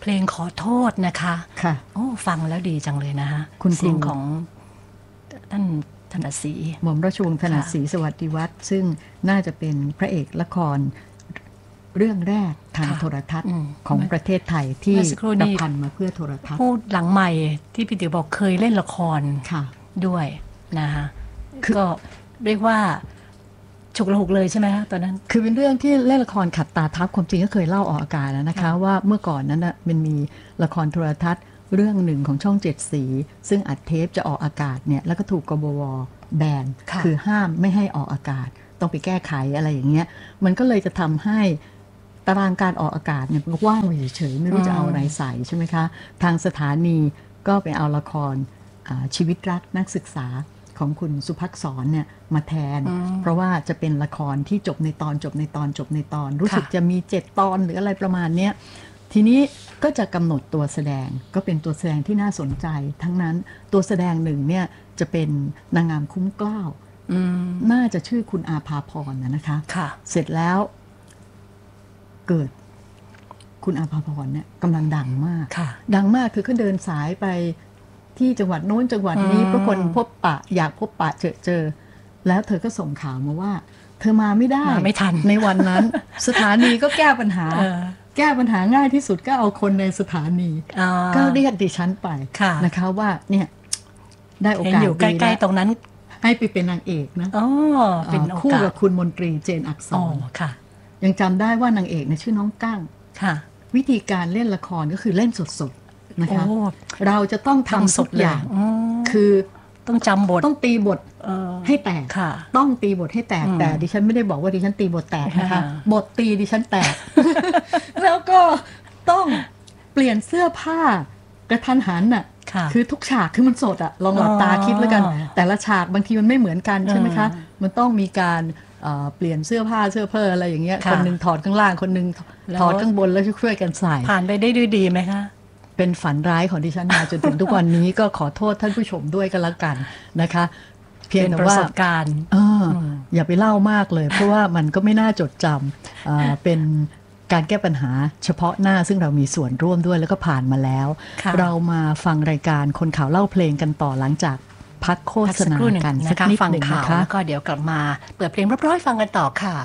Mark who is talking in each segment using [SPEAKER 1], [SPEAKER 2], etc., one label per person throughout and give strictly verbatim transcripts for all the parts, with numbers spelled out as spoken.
[SPEAKER 1] เพลงขอโทษนะคะ
[SPEAKER 2] ค่ะ
[SPEAKER 1] โอ้ฟังแล้วดีจังเลยนะคะ
[SPEAKER 2] คุณ
[SPEAKER 1] เสียงของท่านธนศรี
[SPEAKER 2] หม่อมราชวงศ์ธนศรีสวัสดิวัฒน์ซึ่งน่าจะเป็นพระเอกละครเรื่องแรกทางโทรทัศน์ของประเทศไทยที่ประพันธ์มาเพื่อโทรทัศน์
[SPEAKER 1] พูดหลังใหม่ที่พี่ติ๋วบอกเคยเล่นละครด้วยนะคะก็เรียกว่าฉุกละหุกเลยใช่ไหมคะตอนนั้น
[SPEAKER 2] คือเป็นเรื่องที่เล่นละครขัดตาทับความจริงก็เคยเล่าออกอากาศแล้วนะคะว่าเมื่อก่อนนั้นนะมันมีละครโทรทัศน์เรื่องหนึ่งของช่องเจ็ดสีซึ่งอัดเทปจะออกอากาศเนี่ยแล้วก็ถูกกบวแบนคือห้ามไม่ให้ออกอากาศต้องไปแก้ไขอะไรอย่างเงี้ยมันก็เลยจะทำให้ตารางการออกอากาศเนี่ยว่างไปเฉยๆไม่รู้จะเอาอะไรใส่ใช่ไหมคะทางสถานีก็ไปเอาละครชีวิตรักนักศึกษาของคุณสุภักษรเนี่ยมาแทนเพราะว่าจะเป็นละครที่จบในตอนจบในตอนจบในตอนรู้สึกจะมีเจ็ดตอนหรืออะไรประมาณเนี้ยทีนี้ก็จะกำหนดตัวแสดงก็เป็นตัวแสดงที่น่าสนใจทั้งนั้นตัวแสดงหนึ่งเนี่ยจะเป็นนางงามคุ้มเกล้าน่าจะชื่อคุณอาภาพรนะนะคะเสร็จแล้วเกิดคุณอาภาพรเนี่ยกำลังดังมากดังมากคือเขาเดินสายไปที่จังหวัดโน้นจังหวัดนี้เพราะคนพบปะอยากพบปะเจอเจอแล้วเธอก็ส่งข่าวมาว่าเธอมาไม่ได้
[SPEAKER 1] ไม่ทัน
[SPEAKER 2] ในวันนั้น สถานีก็แก้ปัญหาแก้ปัญหาง่ายที่สุดก็เอาคนในสถานีก็เรียกดิฉันไปนะคะว่าเนี่ยได้โอกาส
[SPEAKER 1] อยู่ใกล้ๆตรงนั้น
[SPEAKER 2] ให้ไปเป็นนางเอกนะ
[SPEAKER 1] เป็น
[SPEAKER 2] คู่กับคุณมนตรีเจนอักษรยังจำได้ว่านางเอกเนี่ยชื่อน้องกั้งวิธีการเล่นละครก็คือเล่นสดๆนะคะเราจะต้องทำทุกอย่างคือ
[SPEAKER 1] ต้องจำบท
[SPEAKER 2] ต้องตีบทให้แตกต้องตีบทให้แตกแต่ดิฉันไม่ได้บอกว่าดิฉันตีบทแตกนะคะบทตีดิฉันแตก แล้วก็ต้องเปลี่ยนเสื้อผ้ากระทันหันน่ะคือทุกฉากคือมันสดอะลองหลับตาคิดแล้วกันแต่ละฉากบางทีมันไม่เหมือนกันใช่ไหมคะมันต้องมีการเปลี่ยนเสื้อผ้าเสื้อเพ้ออะไรอย่างเงี้ยคนนึงถอดข้างล่างคนนึงถอดข้างบนแล้วช่วยกันใส่
[SPEAKER 1] ผ่านไปได้ด้วยดีไหมคะ
[SPEAKER 2] เป็นฝันร้ายของดิฉันมาจนถึงทุกวันนี้ก็ขอโทษท่านผู้ชมด้วยกันละกันนะคะ
[SPEAKER 1] เพียงแต่ว่าประสบการณ์
[SPEAKER 2] อย่าไปเล่ามากเลยเพราะว่ามันก็ไม่น่าจดจำเป็นการแก้ปัญหาเฉพาะหน้าซึ่งเรามีส่วนร่วมด้วยแล้วก็ผ่านมาแล้วเรามาฟังรายการคนข่าวเล่าเพลงกันต่อหลังจากพักโฆษณากันสักนิดหนึ่งนะคะ
[SPEAKER 1] แล้วก็เดี๋ยวกลับมาเปิดเพลงร้อยๆฟังกันต่อค่ะ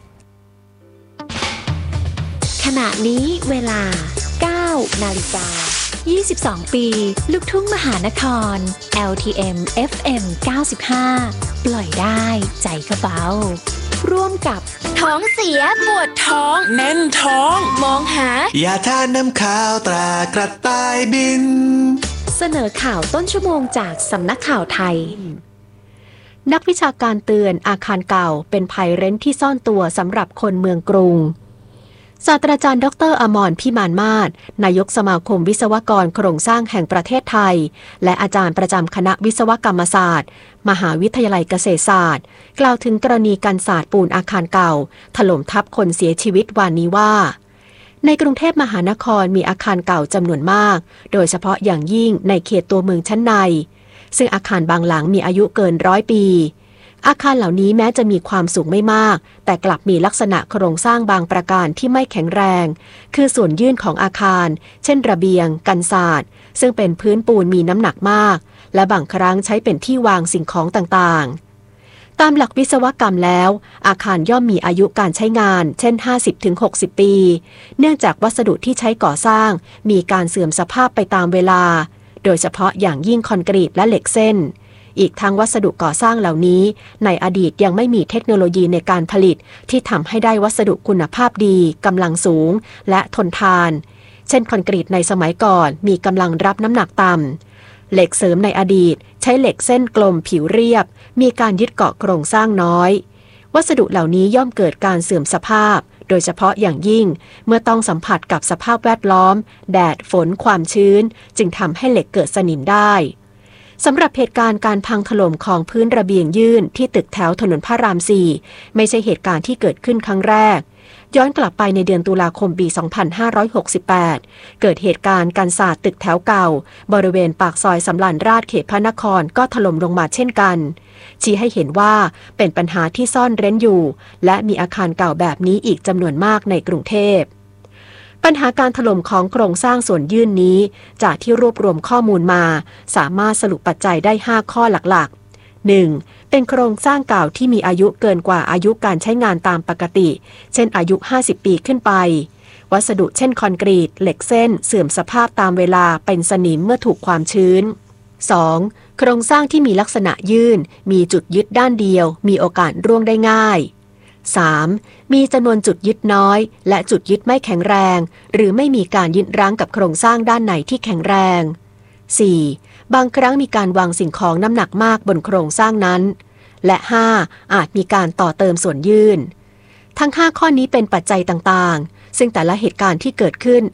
[SPEAKER 3] ขณะนี้เวลาเก้านาฬิกายี่สิบสองปีลูกทุ่งมหานคร แอล ที เอ็ม เอฟ เอ็ม เก้าสิบห้า ปล่อยได้ใจกระเบาร่วมกับท้องเสียปวดท้อง
[SPEAKER 4] แน่นท้อง
[SPEAKER 3] มองหาย
[SPEAKER 4] าทาน้ำข้าวตรากระต่ายบิน
[SPEAKER 3] เสนอข่าวต้นชั่วโมงจากสำนักข่าวไทยนักวิชาการเตือนอาคารเก่าเป็นภัยเร้นที่ซ่อนตัวสำหรับคนเมืองกรุงศาสตราจารย์ดร.อมรพิมานมาศนายกสมาคมวิศวกรโครงสร้างแห่งประเทศไทยและอาจารย์ประจำคณะวิศวกรรมศาสตร์มหาวิทยาลัยเกษตรศาสตร์กล่าวถึงกรณีการสาดปูนอาคารเก่าถล่มทับคนเสียชีวิตวันนี้ว่าในกรุงเทพมหานครมีอาคารเก่าจำนวนมากโดยเฉพาะอย่างยิ่งในเขตตัวเมืองชั้นในซึ่งอาคารบางหลังมีอายุเกินร้อยปีอาคารเหล่านี้แม้จะมีความสูงไม่มากแต่กลับมีลักษณะโครงสร้างบางประการที่ไม่แข็งแรงคือส่วนยื่นของอาคารเช่นระเบียงกันศาสตร์ซึ่งเป็นพื้นปูนมีน้ำหนักมากและบางครั้งใช้เป็นที่วางสิ่งของต่างๆตามหลักวิศวกรรมแล้วอาคารย่อมมีอายุการใช้งานเช่น ห้าสิบถึงหกสิบ ปีเนื่องจากวัสดุที่ใช้ก่อสร้างมีการเสื่อมสภาพไปตามเวลาโดยเฉพาะอย่างยิ่งคอนกรีตและเหล็กเส้นอีกทั้งวัสดุก่อสร้างเหล่านี้ในอดีตยังไม่มีเทคโนโลยีในการผลิตที่ทำให้ได้วัสดุคุณภาพดีกำลังสูงและทนทานเช่นคอนกรีตในสมัยก่อนมีกำลังรับน้ำหนักต่ำเหล็กเสริมในอดีตใช้เหล็กเส้นกลมผิวเรียบมีการยึดเกาะโครงสร้างน้อยวัสดุเหล่านี้ย่อมเกิดการเสื่อมสภาพโดยเฉพาะอย่างยิ่งเมื่อต้องสัมผัสกับสภาพแวดล้อมแดดฝนความชื้นจึงทำให้เหล็กเกิดสนิมได้สำหรับเหตุการณ์การพังถล่มของพื้นระเบียงยื่นที่ตึกแถวถนนพระรามสี่ไม่ใช่เหตุการณ์ที่เกิดขึ้นครั้งแรกย้อนกลับไปในเดือนตุลาคมปีสองพันห้าร้อยหกสิบแปดเกิดเหตุการณ์การสาดตึกแถวเก่าบริเวณปากซอยสำราญราษฎร์เขตพระนครก็ถล่มลงมาเช่นกันชี้ให้เห็นว่าเป็นปัญหาที่ซ่อนเร้นอยู่และมีอาคารเก่าแบบนี้อีกจำนวนมากในกรุงเทพปัญหาการถล่มของโครงสร้างส่วนยื่นนี้จากที่รวบรวมข้อมูลมาสามารถสรุปปัจจัยได้ห้าข้อหลักๆ หนึ่ง. เป็นโครงสร้างเก่าที่มีอายุเกินกว่าอายุการใช้งานตามปกติเช่นอายุห้าสิบปีขึ้นไปวัสดุเช่นคอนกรีตเหล็กเส้นเสื่อมสภาพตามเวลาเป็นสนิมเมื่อถูกความชื้น สอง. โครงสร้างที่มีลักษณะยื่นมีจุดยึดด้านเดียวมีโอกาสร่วงได้ง่าย สาม. มีจำนวนจุดยึดน้อยและจุดยึดไม่แข็งแรงหรือไม่มีการยึดรั้งกับโครงสร้างด้านในที่แข็งแรง สี่. บางครั้งมีการวางสิ่งของน้ำหนักมากบนโครงสร้างนั้นและ ห้า. อาจมีการต่อเติมส่วนยื่นทั้งห้าข้อนี้เป็นปัจจัยต่างๆซึ่งแต่ละเหตุการณ์ที่เกิดขึ้น